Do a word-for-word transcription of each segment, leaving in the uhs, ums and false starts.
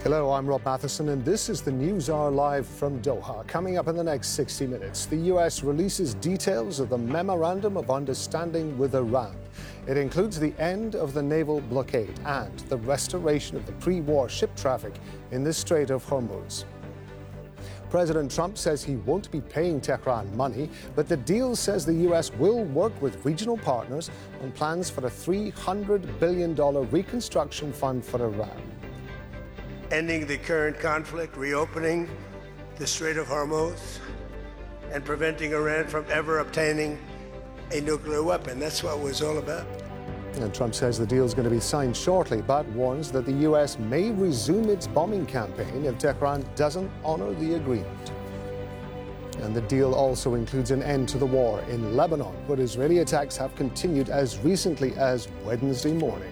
Hello, I'm Rob Matheson, and this is the News Hour live from Doha. Coming up in the next sixty minutes, the U S releases details of the Memorandum of Understanding with Iran. It includes the end of the naval blockade and the restoration of the pre-war ship traffic in the Strait of Hormuz. President Trump says he won't be paying Tehran money, but the deal says the U S will work with regional partners on plans for a three hundred billion dollars reconstruction fund for Iran. Ending the current conflict, reopening the Strait of Hormuz, and preventing Iran from ever obtaining a nuclear weapon. That's what it was all about. And Trump says the deal is going to be signed shortly, but warns that the U S may resume its bombing campaign if Tehran doesn't honor the agreement. And the deal also includes an end to the war in Lebanon, where Israeli attacks have continued as recently as Wednesday morning.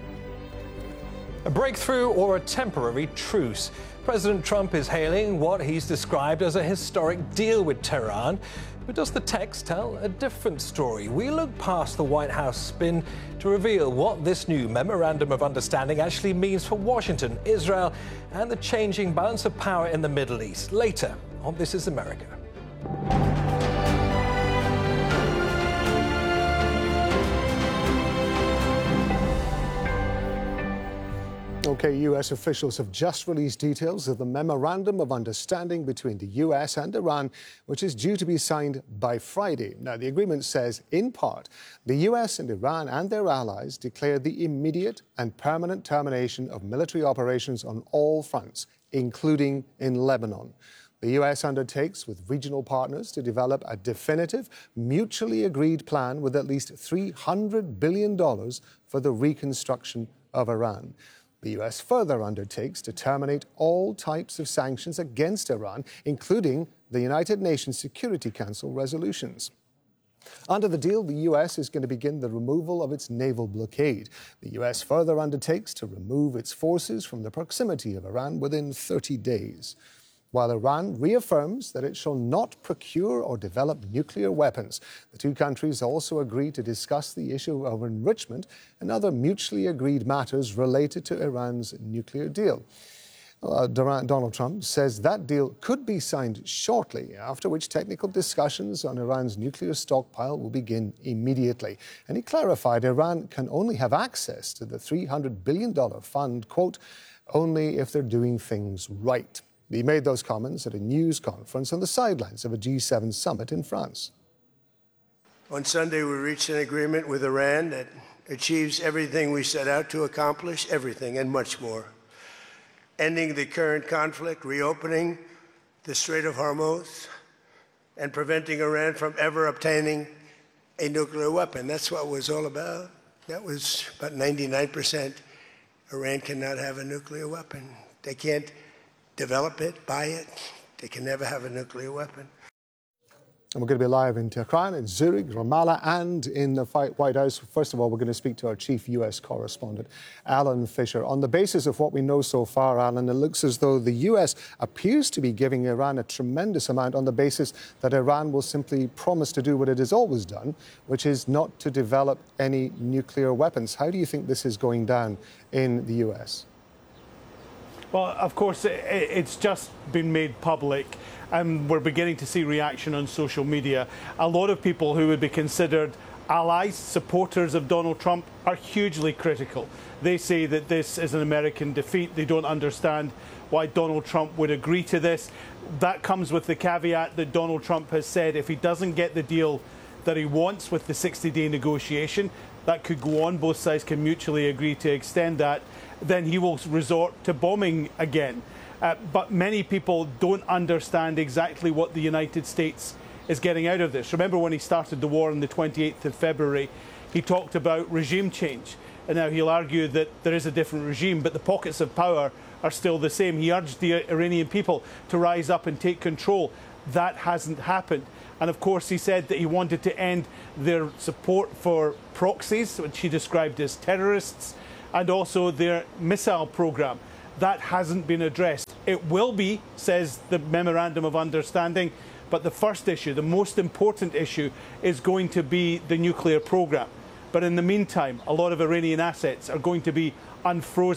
A breakthrough or a temporary truce? President Trump is hailing what he's described as a historic deal with Tehran. But does the text tell a different story? We look past the White House spin to reveal what this new Memorandum of Understanding actually means for Washington, Israel, and the changing balance of power in the Middle East. Later on This Is America. Okay, U S officials have just released details of the Memorandum of Understanding between the U S and Iran, which is due to be signed by Friday. Now, the agreement says, in part, the U S and Iran and their allies declare the immediate and permanent termination of military operations on all fronts, including in Lebanon. The U S undertakes with regional partners to develop a definitive, mutually agreed plan with at least three hundred billion dollars for the reconstruction of Iran. The U S further undertakes to terminate all types of sanctions against Iran, including the United Nations Security Council resolutions. Under the deal, the U S is going to begin the removal of its naval blockade. The U S further undertakes to remove its forces from the proximity of Iran within thirty days. While Iran reaffirms that it shall not procure or develop nuclear weapons, the two countries also agreed to discuss the issue of enrichment and other mutually agreed matters related to Iran's nuclear deal. Uh, Donald Trump says that deal could be signed shortly, after which technical discussions on Iran's nuclear stockpile will begin immediately. And he clarified Iran can only have access to the three hundred billion dollars fund, quote, only if they're doing things right. He made those comments at a news conference on the sidelines of a G seven summit in France. On Sunday, we reached an agreement with Iran that achieves everything we set out to accomplish, everything and much more. Ending the current conflict, reopening the Strait of Hormuz, and preventing Iran from ever obtaining a nuclear weapon. That's what it was all about. That was about ninety-nine percent. Iran cannot have a nuclear weapon. They can't develop it, buy it. They can never have a nuclear weapon. And we're going to be live in Tehran, in Zurich, Ramallah, and in the White House. First of all, we're going to speak to our chief U S correspondent, Alan Fisher. On the basis of what we know so far, Alan, it looks as though the U S appears to be giving Iran a tremendous amount on the basis that Iran will simply promise to do what it has always done, which is not to develop any nuclear weapons. How do you think this is going down in the U S? Well, of course, it's just been made public, and we're beginning to see reaction on social media. A lot of people who would be considered allies, supporters of Donald Trump, are hugely critical. They say that this is an American defeat. They don't understand why Donald Trump would agree to this. That comes with the caveat that Donald Trump has said if he doesn't get the deal that he wants with the sixty-day negotiation, that could go on. Both sides can mutually agree to extend that. Then he will resort to bombing again. Uh, but many people don't understand exactly what the United States is getting out of this. Remember when he started the war on the twenty-eighth of February, he talked about regime change. And now he'll argue that there is a different regime, but the pockets of power are still the same. He urged the Iranian people to rise up and take control. That hasn't happened. And of course, he said that he wanted to end their support for proxies, which he described as terrorists, and also their missile program. That hasn't been addressed. It will be, says the Memorandum of Understanding, but the first issue, the most important issue, is going to be the nuclear program. But in the meantime, a lot of Iranian assets are going to be unfrozen.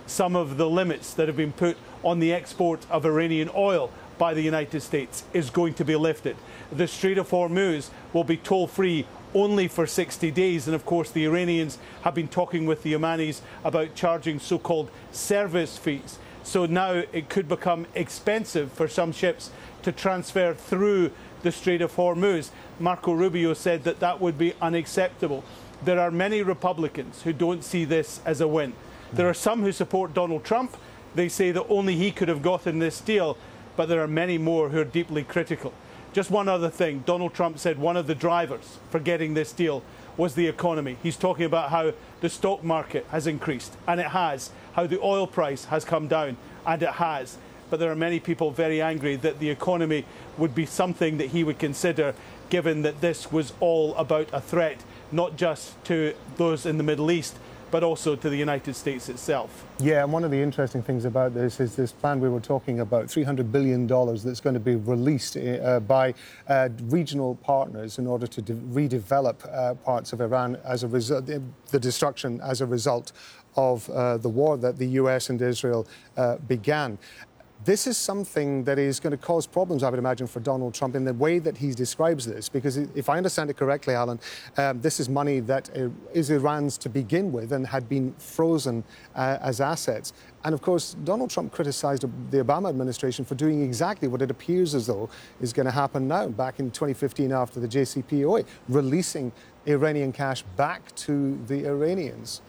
some of the limits that have been put on the export of Iranian oil by the United States is going to be lifted. The Strait of Hormuz will be toll-free only for sixty days, and of course the Iranians have been talking with the Omanis about charging so-called service fees. So now it could become expensive for some ships to transfer through the Strait of Hormuz. Marco Rubio said that that would be unacceptable. There are many Republicans who don't see this as a win. There are some who support Donald Trump. They say that only he could have gotten this deal, but there are many more who are deeply critical. Just one other thing. Donald Trump said one of the drivers for getting this deal was the economy. He's talking about how the stock market has increased, and it has, how the oil price has come down, and it has. But there are many people very angry that the economy would be something that he would consider, given that this was all about a threat, not just to those in the Middle East, but also to the United States itself. Yeah, and one of the interesting things about this is this plan we were talking about, three hundred billion dollars that's going to be released uh, by uh, regional partners in order to de- redevelop uh, parts of Iran as a result, the, the destruction as a result of uh, the war that the U S and Israel uh, began. This is something that is going to cause problems, I would imagine, for Donald Trump in the way that he describes this. Because if I understand it correctly, Alan, um, this is money that is Iran's to begin with and had been frozen uh, as assets. And of course, Donald Trump criticized the Obama administration for doing exactly what it appears as though is going to happen now, back in twenty fifteen after the J C P O A, releasing Iranian cash back to the Iranians.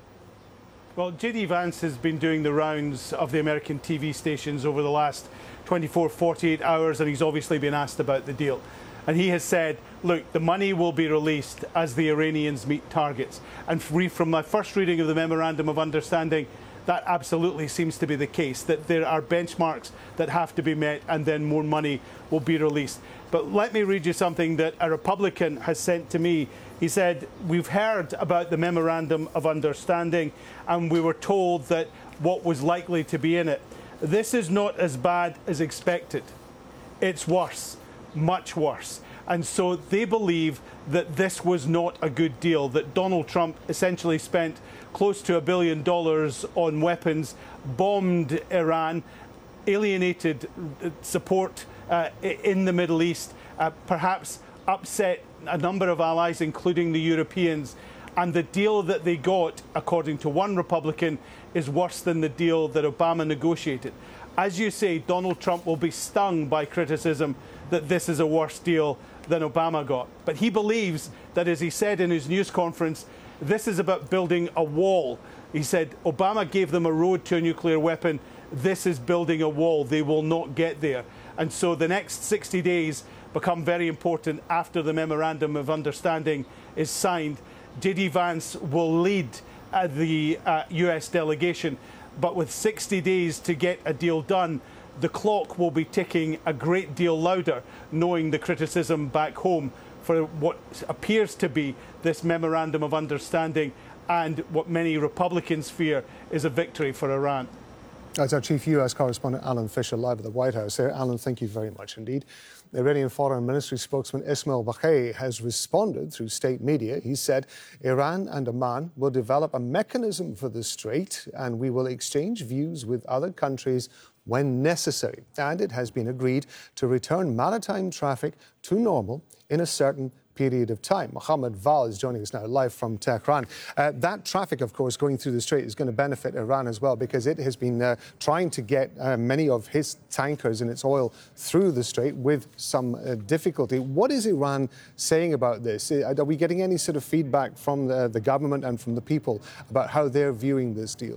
Well, J D Vance has been doing the rounds of the American T V stations over the last twenty-four, forty-eight hours, and he's obviously been asked about the deal. And he has said, look, the money will be released as the Iranians meet targets. And from my first reading of the Memorandum of Understanding, that absolutely seems to be the case, that there are benchmarks that have to be met and then more money will be released. But let me read you something that a Republican has sent to me. He said, we've heard about the Memorandum of Understanding and we were told that what was likely to be in it. This is not as bad as expected. It's worse, much worse. And so they believe that this was not a good deal, that Donald Trump essentially spent close to a billion dollars on weapons, bombed Iran, alienated support uh, in the Middle East, uh, perhaps upset a number of allies, including the Europeans. And the deal that they got, according to one Republican, is worse than the deal that Obama negotiated. As you say, Donald Trump will be stung by criticism that this is a worse deal than Obama got. But he believes that, as he said in his news conference, this is about building a wall. He said Obama gave them a road to a nuclear weapon. This is building a wall. They will not get there. And so the next sixty days become very important after the Memorandum of Understanding is signed. J D Vance will lead uh, the uh, U S delegation, but with sixty days to get a deal done, the clock will be ticking a great deal louder, knowing the criticism back home for what appears to be this Memorandum of Understanding and what many Republicans fear is a victory for Iran. That's our chief U S correspondent, Alan Fisher, live at the White House there. Alan, thank you very much indeed. The Iranian Foreign Ministry spokesman Ismail Baqai has responded through state media. He said Iran and Oman will develop a mechanism for the strait and we will exchange views with other countries when necessary. And it has been agreed to return maritime traffic to normal in a certain period of time. Mohammed Val is joining us now live from Tehran. Uh, that traffic, of course, going through the strait is going to benefit Iran as well because it has been uh, trying to get uh, many of his tankers and its oil through the strait with some uh, difficulty. What is Iran saying about this? Are we getting any sort of feedback from the, the government and from the people about how they're viewing this deal?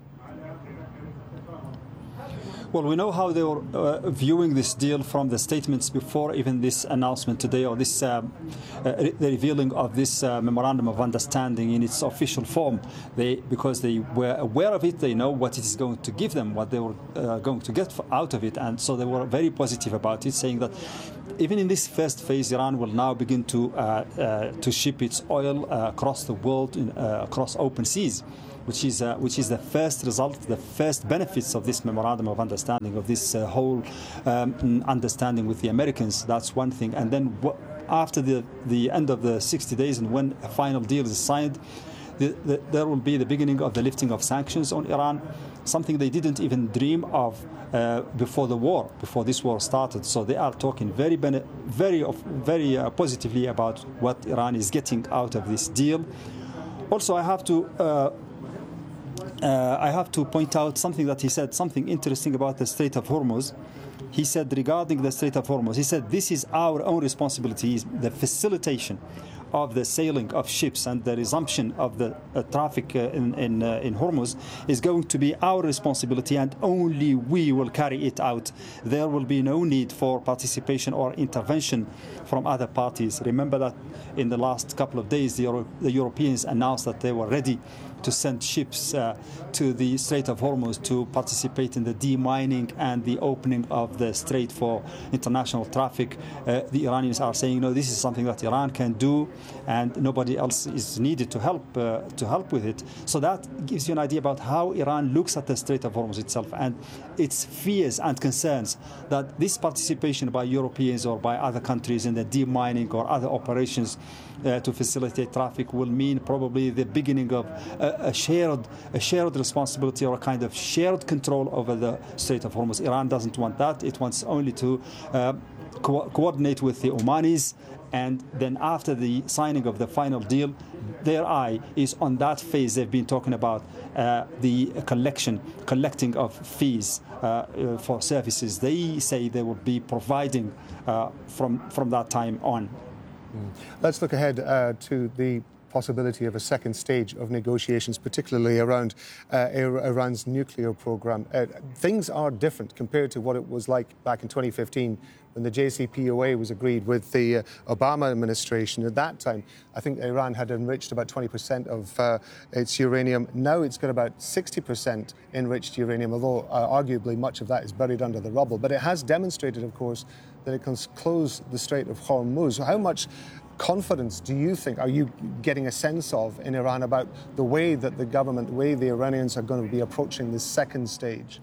Well, we know how they were uh, viewing this deal from the statements before even this announcement today, or this uh, uh, the revealing of this uh, memorandum of understanding in its official form. They, because they were aware of it, they know what it is going to give them, what they were uh, going to get out of it, and so they were very positive about it, saying that even in this first phase, Iran will now begin to uh, uh, to ship its oil uh, across the world, in, uh, across open seas. Which is uh, which is the first result, the first benefits of this memorandum of understanding, of this uh, whole um, understanding with the Americans. That's one thing. And then w- after the the end of the sixty days, and when a final deal is signed, the, the, there will be the beginning of the lifting of sanctions on Iran, something they didn't even dream of uh, before the war, before this war started. So they are talking very, very, very uh, positively about what Iran is getting out of this deal. Also, I have to uh, uh, I have to point out something that he said, something interesting about the Strait of Hormuz. He said regarding the Strait of Hormuz, he said this is our own responsibility, the facilitation of the sailing of ships and the resumption of the uh, traffic uh, in in, uh, in Hormuz is going to be our responsibility, and only we will carry it out. There will be no need for participation or intervention from other parties. Remember that in the last couple of days, the, Euro the Europeans announced that they were ready to send ships uh, to the Strait of Hormuz to participate in the demining and the opening of the strait for international traffic. Uh, the Iranians are saying, no, this is something that Iran can do, and nobody else is needed to help uh, to help with it. So that gives you an idea about how Iran looks at the Strait of Hormuz itself and its fears and concerns that this participation by Europeans or by other countries in the demining or other operations Uh, to facilitate traffic will mean probably the beginning of a, a shared a shared responsibility or a kind of shared control over the Strait of Hormuz. Iran doesn't want that. It wants only to uh, co coordinate with the Omanis, and then after the signing of the final deal, their eye is on that phase they've been talking about, uh, the collection, collecting of fees uh, uh, for services. They say they will be providing uh, from from that time on. Let's look ahead uh, to the possibility of a second stage of negotiations, particularly around uh, Iran's nuclear program. Uh, things are different compared to what it was like back in twenty fifteen when the J C P O A was agreed with the uh, Obama administration. At that time, I think Iran had enriched about twenty percent of uh, its uranium. Now it's got about sixty percent enriched uranium, although uh, arguably much of that is buried under the rubble. But it has demonstrated, of course, that it can close the Strait of Hormuz. How much confidence do you think, are you getting a sense of in Iran about the way that the government, the way the Iranians are going to be approaching this second stage?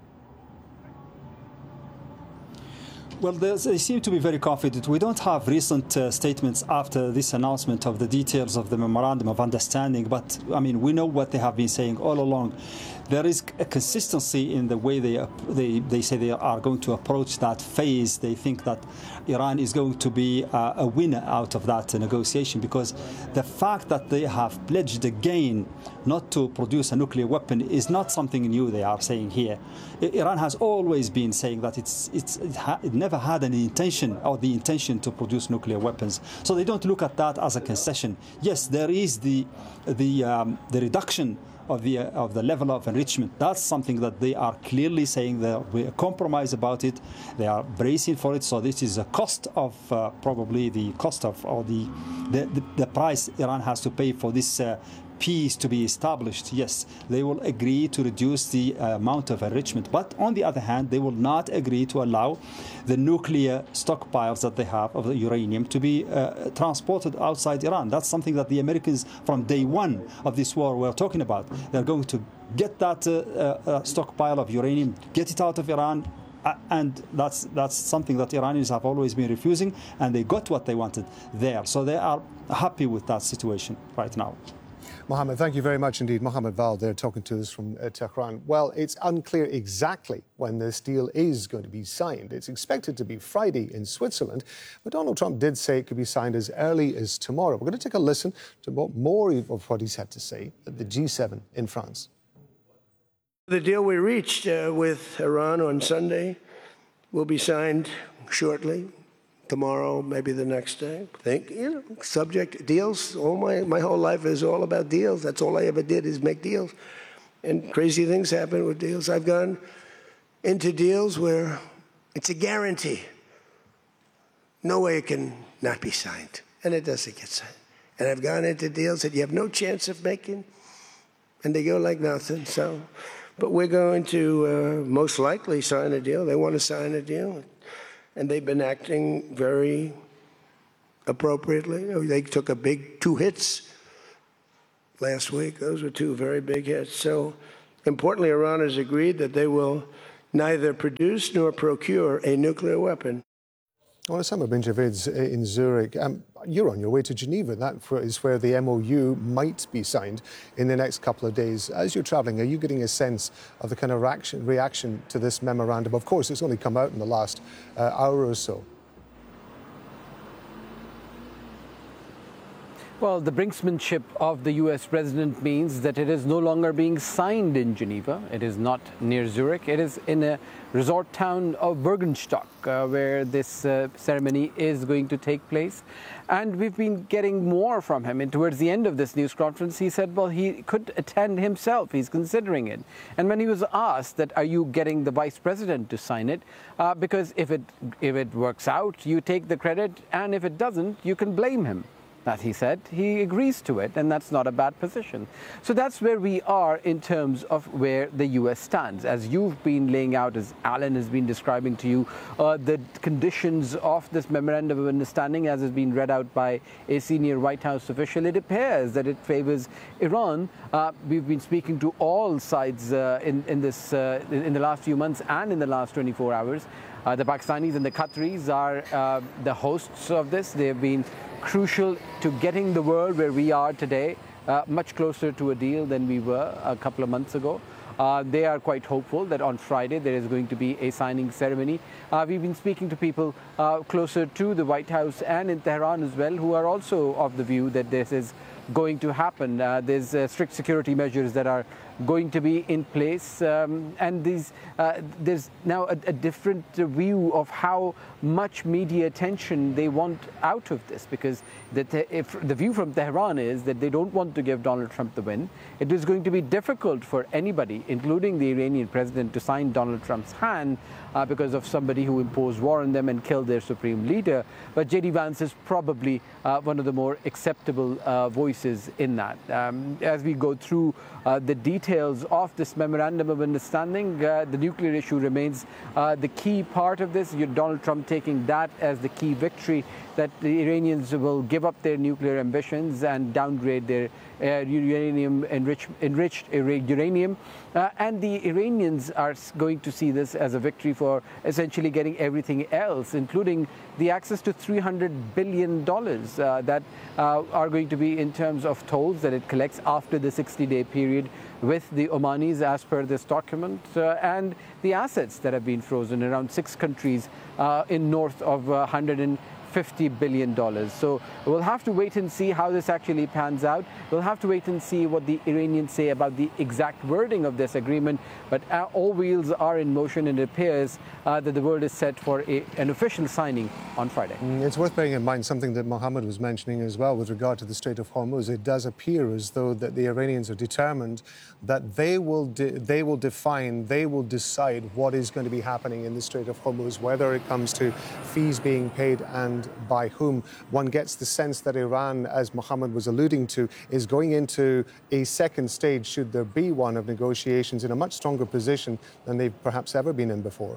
Well, they seem to be very confident. We don't have recent uh, statements after this announcement of the details of the Memorandum of Understanding, but, I mean, we know what they have been saying all along. There is a consistency in the way they, they, they say they are going to approach that phase. They think that Iran is going to be uh, a winner out of that uh, negotiation, because the fact that they have pledged again not to produce a nuclear weapon is not something new, they are saying here. Iran has always been saying that it's, it's, it, ha it never had any intention or the intention to produce nuclear weapons. So they don't look at that as a concession. Yes, there is the, the, um, the reduction of the, uh, of the level of enrichment. That's something that they are clearly saying there will be a compromise about it. They are bracing for it. So this is a cost of uh, probably the cost of or the, the, the, the price Iran has to pay for this uh, peace to be established. Yes, they will agree to reduce the uh, amount of enrichment, but on the other hand, they will not agree to allow the nuclear stockpiles that they have of the uranium to be uh, transported outside Iran. That's something that the Americans from day one of this war were talking about. They're going to get that uh, uh, stockpile of uranium, get it out of Iran, Uh, and that's that's something that Iranians have always been refusing, and they got what they wanted there. So they are happy with that situation right now. Mohammed, thank you very much indeed. Mohammed Val there talking to us from uh, Tehran. Well, it's unclear exactly when this deal is going to be signed. It's expected to be Friday in Switzerland, but Donald Trump did say it could be signed as early as tomorrow. We're going to take a listen to more of what he's had to say at the G seven in France. The deal we reached uh, with Iran on Sunday will be signed shortly, tomorrow, maybe the next day. Think, you know, subject deals. All my my whole life is all about deals. That's all I ever did is make deals, and crazy things happen with deals. I've gone into deals where it's a guarantee. No way it can not be signed, and it doesn't get signed. And I've gone into deals that you have no chance of making, and they go like nothing. So. But we're going to uh, most likely sign a deal. They want to sign a deal. And they've been acting very appropriately. They took a big two hits last week. Those were two very big hits. So importantly, Iran has agreed that they will neither produce nor procure a nuclear weapon. Well, Osama bin Javid's in Zurich. Um, you're on your way to Geneva. That is where the M O U might be signed in the next couple of days. As you're travelling, are you getting a sense of the kind of reaction, reaction to this memorandum? Of course, it's only come out in the last uh, hour or so. Well, the brinksmanship of the U S president means that it is no longer being signed in Geneva. It is not near Zurich. It is in a resort town of Bergenstock, uh, where this uh, ceremony is going to take place. And we've been getting more from him. And towards the end of this news conference, he said, well, he could attend himself. He's considering it. And when he was asked that, are you getting the vice president to sign it? Uh, because if it, if it works out, you take the credit. And if it doesn't, you can blame him. That he said, he agrees to it, and that's not a bad position. So that's where we are in terms of where the U S stands. As you've been laying out, as Alan has been describing to you, uh, the conditions of this memorandum of understanding, as has been read out by a senior White House official, it appears that it favors Iran. Uh, we've been speaking to all sides uh, in, in, this, uh, in the last few months and in the last twenty-four hours. Uh, the Pakistanis and the Qataris are uh, the hosts of this. They have been crucial to getting the world where we are today, uh, much closer to a deal than we were a couple of months ago. Uh, they are quite hopeful that on Friday there is going to be a signing ceremony. Uh, we've been speaking to people uh, closer to the White House and in Tehran as well, who are also of the view that this is going to happen. Uh, there's uh, strict security measures that are going to be in place, um, and these, uh, there's now a, a different view of how much media attention they want out of this, because the, if the view from Tehran is that they don't want to give Donald Trump the win. It is going to be difficult for anybody, including the Iranian president, to sign Donald Trump's hand uh, because of somebody who imposed war on them and killed their supreme leader. But J D Vance is probably uh, one of the more acceptable uh, voices in that. Um, as we go through uh, the details of this memorandum of understanding, uh, the nuclear issue remains uh, the key part of this. You're Donald Trump taking that as the key victory, that the Iranians will give up their nuclear ambitions and downgrade their uh, uranium enrich, enriched uranium. Uh, and the Iranians are going to see this as a victory for essentially getting everything else, including the access to three hundred billion dollars uh, that uh, are going to be in terms of tolls that it collects after the sixty-day period with the Omanis, as per this document, uh, and the assets that have been frozen around six countries uh, in north of uh, one hundred fifty billion dollars. So we'll have to wait and see how this actually pans out. We'll have to wait and see what the Iranians say about the exact wording of this agreement. But uh, all wheels are in motion, and it appears uh, that the world is set for a, an official signing on Friday. It's worth bearing in mind something that Mohammed was mentioning as well with regard to the Strait of Hormuz. It does appear as though that the Iranians are determined that they will de- they will define, they will decide what is going to be happening in the Strait of Hormuz, whether it comes to fees being paid and by whom. One gets the sense that Iran, as Mohammed was alluding to, is going into a second stage, should there be one, of negotiations in a much stronger position than they've perhaps ever been in before.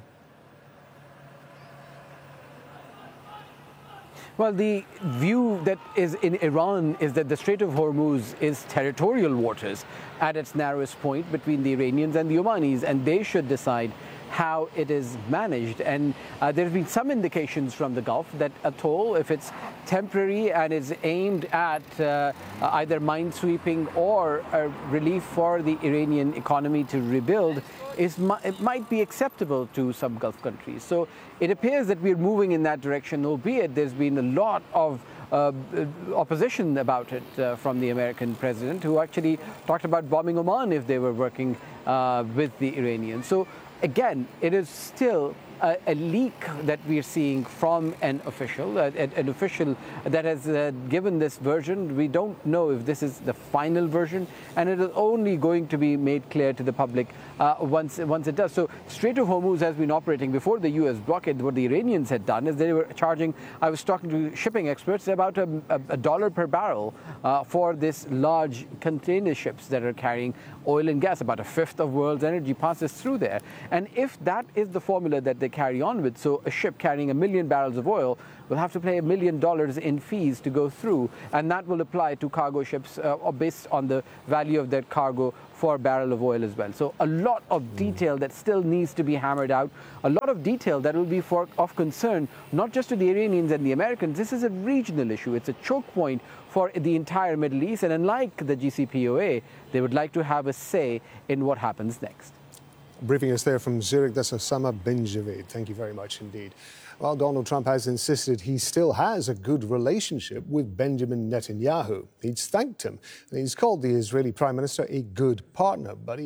Well, the view that is in Iran is that the Strait of Hormuz is territorial waters at its narrowest point between the Iranians and the Omanis, and they should decide how it is managed. And uh, there have been some indications from the Gulf that a toll, if it's temporary and is aimed at uh, either minesweeping or uh, relief for the Iranian economy to rebuild, is it might be acceptable to some Gulf countries. So it appears that we're moving in that direction, albeit there's been a lot of Uh, opposition about it uh, from the American president, who actually talked about bombing Oman if they were working uh, with the Iranians. So again, it is still a, a leak that we're seeing from an official, uh, an official that has uh, given this version. We don't know if this is the final version, and it is only going to be made clear to the public uh, once once it does. So Strait of Hormuz has been operating before the U S blockade. What the Iranians had done is they were charging, I was talking to shipping experts, about a, a, a dollar per barrel uh, for this large container ships that are carrying oil and gas. About a fifth of world's energy passes through there. And if that is the formula that they carry on with, so a ship carrying a million barrels of oil will have to pay a million dollars in fees to go through, and that will apply to cargo ships uh, based on the value of their cargo for a barrel of oil as well. So a lot of detail that still needs to be hammered out, a lot of detail that will be for, of concern, not just to the Iranians and the Americans. This is a regional issue. It's a choke point for the entire Middle East. And unlike the G C P O A, they would like to have a say in what happens next. Briefing us there from Zurich, that's Osama bin Javid. Thank you very much indeed. Well, Donald Trump has insisted he still has a good relationship with Benjamin Netanyahu. He's thanked him, and he's called the Israeli Prime Minister a good partner, but he